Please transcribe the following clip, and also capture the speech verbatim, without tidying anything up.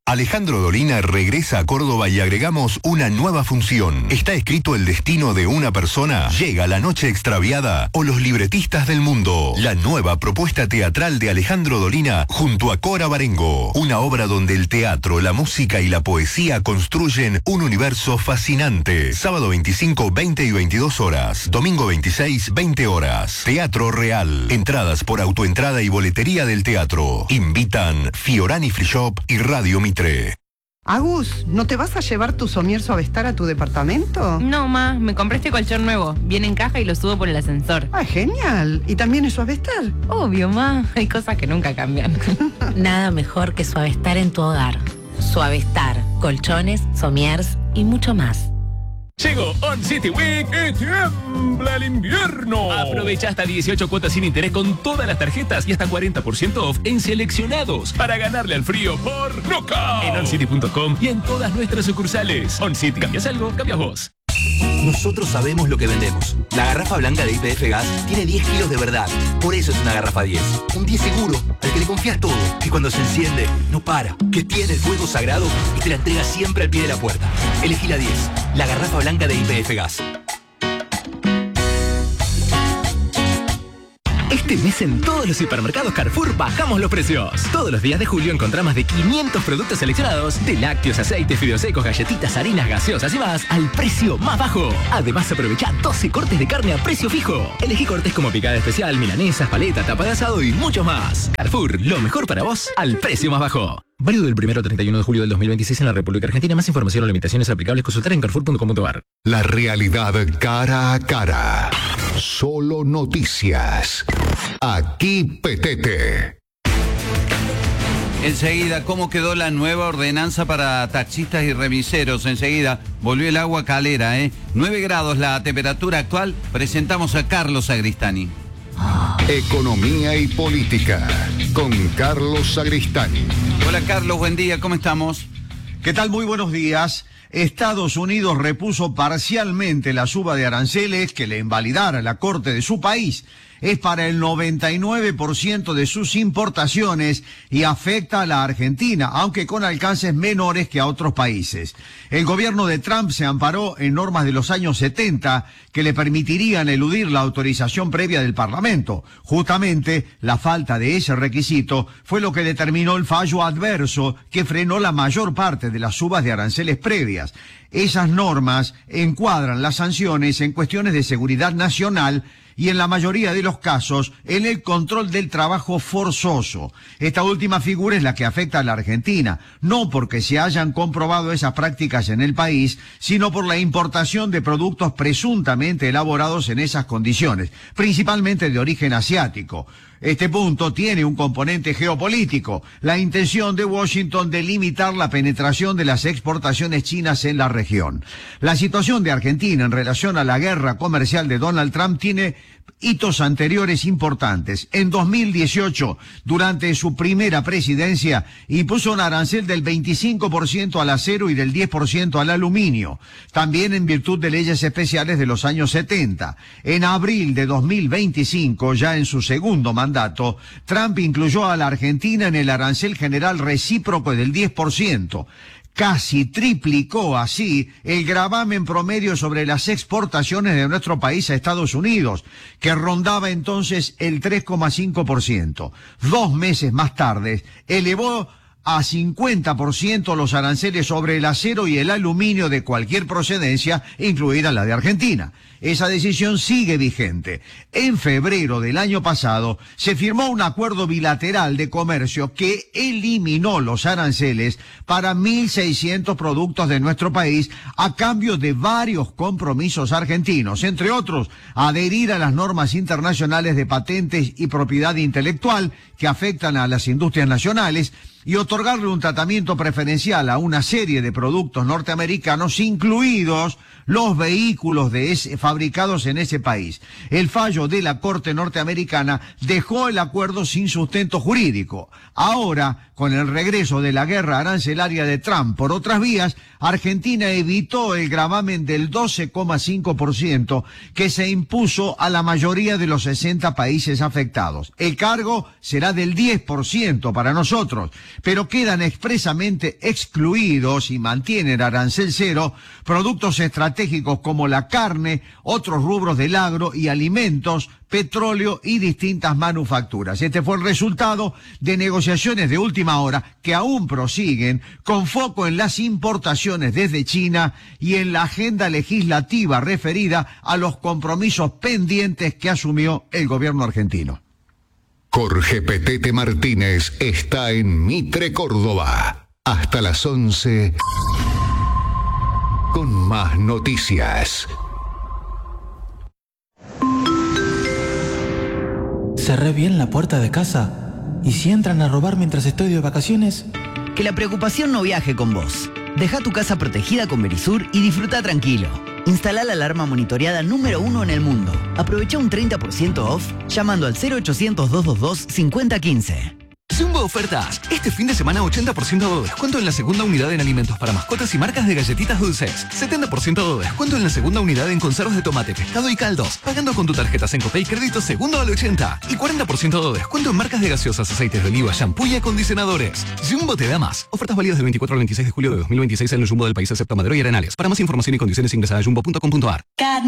Alejandro Dolina regresa a Córdoba y agregamos una nueva función. ¿Está escrito el destino de una persona? Llega La Noche Extraviada o Los Libretistas del Mundo. La nueva propuesta teatral de Alejandro Dolina junto a Cora Barengo. Una obra donde el teatro, la música y la poesía construyen un universo fascinante. Sábado veinticinco, veinte y veintidós horas. Domingo veintiséis, veinte horas. Teatro Real. Entradas por autoentrada y boletería del teatro. Invitan Fiorani Free Shop y Radio Mitre. Agus, ¿no te vas a llevar tu somier Suavestar a tu departamento? No, ma, me compré este colchón nuevo. Viene en caja y lo subo por el ascensor. Ah, genial. ¿Y también es Suavestar? Obvio, ma. Hay cosas que nunca cambian. Nada mejor que Suavestar en tu hogar. Suavestar, colchones, somiers y mucho más. Llegó On City Week y tiembla el invierno. Aprovecha hasta dieciocho cuotas sin interés con todas las tarjetas y hasta cuarenta por ciento off en seleccionados para ganarle al frío por Knockout. En on city punto com y en todas nuestras sucursales. On City, ¿cambias algo? Cambias vos. Nosotros sabemos lo que vendemos. La garrafa blanca de Y P F Gas tiene diez kilos de verdad. Por eso es una garrafa diez. Un diez seguro, al que le confías todo. Que cuando se enciende, no para. Que tiene el fuego sagrado y te la entrega siempre al pie de la puerta. Elegí la diez. La garrafa blanca de Y P F Gas. Este mes en todos los supermercados Carrefour bajamos los precios. Todos los días de julio encontrás más de quinientos productos seleccionados de lácteos, aceites, fideos secos, galletitas, harinas, gaseosas y más al precio más bajo. Además aprovecha doce cortes de carne a precio fijo. Elegí cortes como picada especial, milanesas, paleta, tapa de asado y mucho más. Carrefour, lo mejor para vos al precio más bajo. Válido del primero al treinta y uno de julio del dos mil veintiséis en la República Argentina. Más información o limitaciones aplicables consultar en carrefour punto com punto a r. La realidad cara a cara. Solo noticias. Aquí Petete. Enseguida, ¿cómo quedó la nueva ordenanza para taxistas y remiseros? Enseguida, volvió el agua calera, ¿eh? nueve grados la temperatura actual. Presentamos a Carlos Sagristani. Economía y política con Carlos Sagristani. Hola Carlos, buen día, ¿cómo estamos? ¿Qué tal? Muy buenos días. Estados Unidos repuso parcialmente la suba de aranceles que le invalidara la Corte de su país. Es para el noventa y nueve por ciento de sus importaciones y afecta a la Argentina, aunque con alcances menores que a otros países. El gobierno de Trump se amparó en normas de los años setenta que le permitirían eludir la autorización previa del Parlamento. Justamente, la falta de ese requisito fue lo que determinó el fallo adverso que frenó la mayor parte de las subas de aranceles previas. Esas normas encuadran las sanciones en cuestiones de seguridad nacional y en la mayoría de los casos en el control del trabajo forzoso. Esta última figura es la que afecta a la Argentina, no porque se hayan comprobado esas prácticas en el país, sino por la importación de productos presuntamente elaborados en esas condiciones, principalmente de origen asiático. Este punto tiene un componente geopolítico, la intención de Washington de limitar la penetración de las exportaciones chinas en la región. La situación de Argentina en relación a la guerra comercial de Donald Trump tiene hitos anteriores importantes. En dos mil dieciocho, durante su primera presidencia, impuso un arancel del veinticinco por ciento al acero y del diez por ciento al aluminio, también en virtud de leyes especiales de los años setenta. En abril de dos mil veinticinco, ya en su segundo mandato, Trump incluyó a la Argentina en el arancel general recíproco del diez por ciento. Casi triplicó así el gravamen promedio sobre las exportaciones de nuestro país a Estados Unidos, que rondaba entonces el tres coma cinco por ciento. Dos meses más tarde, elevó a cincuenta por ciento los aranceles sobre el acero y el aluminio de cualquier procedencia, incluida la de Argentina. Esa decisión sigue vigente. En febrero del año pasado se firmó un acuerdo bilateral de comercio que eliminó los aranceles para mil seiscientos productos de nuestro país a cambio de varios compromisos argentinos, entre otros, adherir a las normas internacionales de patentes y propiedad intelectual que afectan a las industrias nacionales y otorgarle un tratamiento preferencial a una serie de productos norteamericanos, incluidos los vehículos de ese, fabricados en ese país. El fallo de la Corte norteamericana dejó el acuerdo sin sustento jurídico. Ahora, con el regreso de la guerra arancelaria de Trump por otras vías, Argentina evitó el gravamen del doce coma cinco por ciento que se impuso a la mayoría de los sesenta países afectados. El cargo será del diez por ciento para nosotros. pero quedan expresamente excluidos y mantienen arancel cero productos estratégicos como la carne, otros rubros del agro y alimentos, petróleo y distintas manufacturas. Este fue el resultado de negociaciones de última hora que aún prosiguen con foco en las importaciones desde China y en la agenda legislativa referida a los compromisos pendientes que asumió el gobierno argentino. Jorge Petete Martínez está en Mitre, Córdoba. Hasta las once con más noticias. Cerré bien la puerta de casa. ¿Y si entran a robar mientras estoy de vacaciones? Que la preocupación no viaje con vos. Deja tu casa protegida con Verisur y disfruta tranquilo. Instala la alarma monitoreada número uno en el mundo. Aprovecha un treinta por ciento off llamando al cero ochocientos, doscientos veintidós, cincuenta quince. Zumba Ofertas. Este fin de semana ochenta por ciento de descuento en la segunda unidad en alimentos para mascotas y marcas de galletitas dulces. setenta por ciento de descuento en la segunda unidad en conservas de tomate, pescado y caldos. Pagando con tu tarjeta Sencopay Crédito segundo al ochenta. Y cuarenta por ciento de descuento en marcas de gaseosas, aceites de oliva, shampoo y acondicionadores. Jumbo te da más. Ofertas válidas del veinticuatro al veintiséis de julio de dos mil veintiséis en el Jumbo del país excepto Madero y Arenales. Para más información y condiciones ingresa a jumbo punto com punto ar.